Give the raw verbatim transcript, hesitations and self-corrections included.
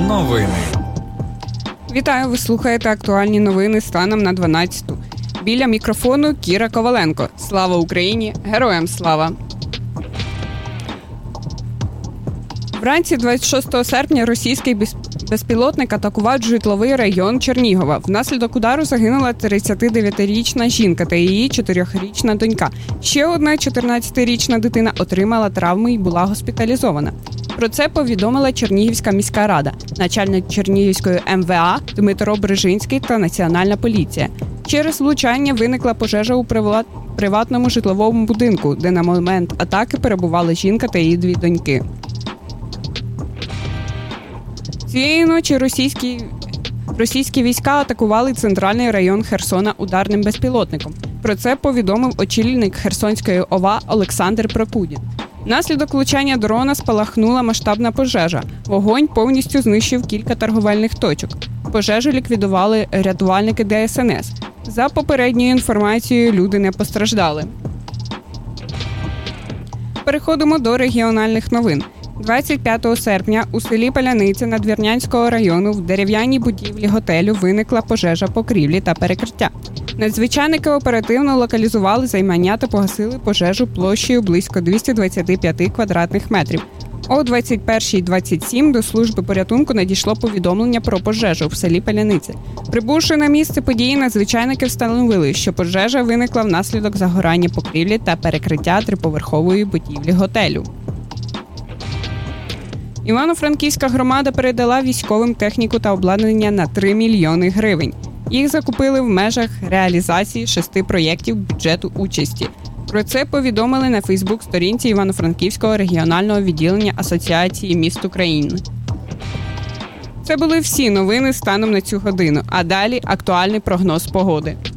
Новини. Вітаю, ви слухаєте актуальні новини станом на дванадцяту. Біля мікрофону Кіра Коваленко. Слава Україні! Героям слава! Вранці двадцять шостого серпня російський безпілотник атакував житловий район Чернігова. Внаслідок удару загинула тридцятидев'ятирічна жінка та її чотирьохрічна донька. Ще одна чотирнадцятирічна дитина отримала травми і була госпіталізована. Про це повідомила Чернігівська міська рада, начальник Чернігівської ем ве а Дмитро Брижинський та Національна поліція. Через влучання виникла пожежа у приватному житловому будинку, де на момент атаки перебували жінка та її дві доньки. Цієї ночі російські, російські війська атакували центральний район Херсона ударним безпілотником. Про це повідомив очільник Херсонської о ва Олександр Прокудін. Внаслідок влучання дрона спалахнула масштабна пожежа. Вогонь повністю знищив кілька торговельних точок. Пожежу ліквідували рятувальники де ес ен ес. За попередньою інформацією, люди не постраждали. Переходимо до регіональних новин. двадцять п'ятого серпня у селі Паляниця Надвірнянського району в дерев'яній будівлі готелю виникла пожежа покрівлі та перекриття. Надзвичайники оперативно локалізували займання та погасили пожежу площею близько двісті двадцять п'ять квадратних метрів. О двадцять першій двадцять сім до служби порятунку надійшло повідомлення про пожежу в селі Паляниця. Прибувши на місце події, надзвичайники встановили, що пожежа виникла внаслідок загорання покрівлі та перекриття триповерхової будівлі готелю. Івано-Франківська громада передала військовим техніку та обладнання на три мільйони гривень. Їх закупили в межах реалізації шести проєктів бюджету участі. Про це повідомили на Фейсбук-сторінці Івано-Франківського регіонального відділення Асоціації міст України. Це були всі новини станом на цю годину, а далі актуальний прогноз погоди.